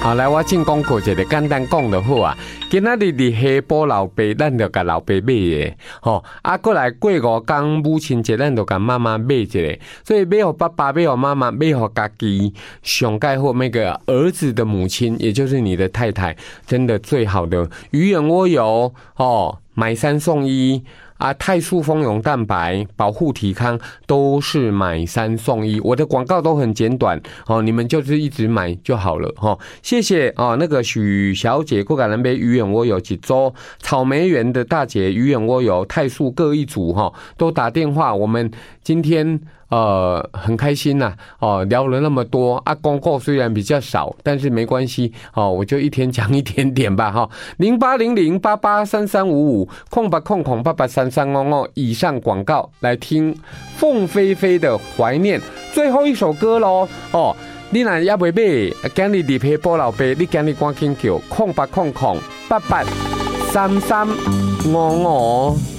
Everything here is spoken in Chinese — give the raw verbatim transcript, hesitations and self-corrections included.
好，来我进广告一个简单讲就好啊。今仔日伫下晡老爸，咱就甲老爸买的，吼、哦，啊，过来过五天母亲节，咱就甲妈妈买一个。所以买互爸爸，买互妈妈，买互家己，上盖或那个儿子的母亲，也就是你的太太，真的最好的鱼眼蜗油哦，买三送一。啊，泰素蜂蛹蛋白保护体康都是买三送一，我的广告都很简短哦，你们就是一直买就好了哈、哦。谢谢哦，那个许小姐过感人杯鱼眼蜗油几周，草莓园的大姐鱼眼蜗油泰素各一组哈、哦，都打电话，我们今天。呃，很开心呐、啊，哦，聊了那么多啊，公告虽然比较少，但是没关系哦，我就一天讲一点点吧哈。零八零零八八三三五五空八空空八八三三哦哦，以上广告来听凤飞飞的怀念，最后一首歌喽哦。你若也未买，今日入去保老爸，你今日赶紧叫空八空空八八三三五五。